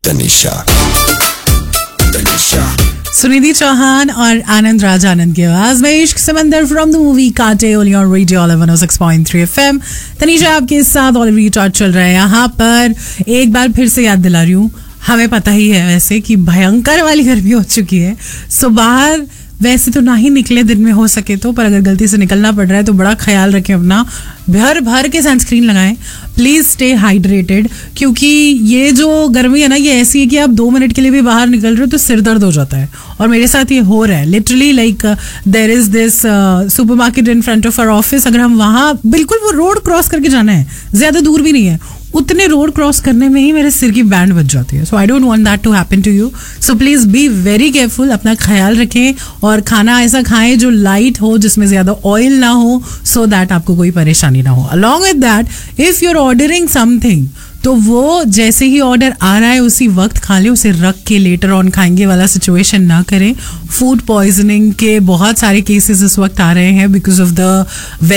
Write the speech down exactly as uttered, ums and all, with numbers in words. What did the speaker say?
तनिषा तनिषा सुनिधि चौहान और आनंद राज आनंद की आवाज में इश्क समंदर फ्रॉम द मूवी कांटे only on radio one O six point three FM. Tanisha आपके साथ ऑलरेडी टॉर्च चल रहा है यहाँ पर। एक बार फिर से याद दिला रही हूँ, हमें पता ही है वैसे कि भयंकर वाली गर्मी हो चुकी है। सो बाहर वैसे तो ना ही निकले दिन में हो सके तो, पर अगर गलती से निकलना पड़ रहा है तो बड़ा ख्याल रखें अपना, भर भर के सनस्क्रीन लगाएं, प्लीज स्टे हाइड्रेटेड। क्योंकि ये जो गर्मी है ना, ये ऐसी है कि आप दो मिनट के लिए भी बाहर निकल रहे हो तो सिर दर्द हो जाता है। और मेरे साथ ये हो रहा है literally. Like there is this supermarket in front of our office, अगर हम वहां बिल्कुल वो रोड क्रॉस करके जाना है, ज्यादा दूर भी नहीं है, उतने रोड क्रॉस करने में ही मेरे सिर की बैंड बज जाती है। सो I don't want that to happen to you. So please be very careful, अपना ख्याल रखें और खाना ऐसा खाएं जो लाइट हो, जिसमें ज्यादा ऑयल ना हो, सो दैट आपको कोई परेशानी ना हो। Along with that, if you are ordering something तो वो जैसे ही ऑर्डर आ रहा है उसी वक्त खा ले, उसे रख के लेटर ऑन खाएंगे वाला सिचुएशन ना करें। फूड पॉइजनिंग के बहुत सारे केसेस इस वक्त आ रहे हैं बिकॉज ऑफ द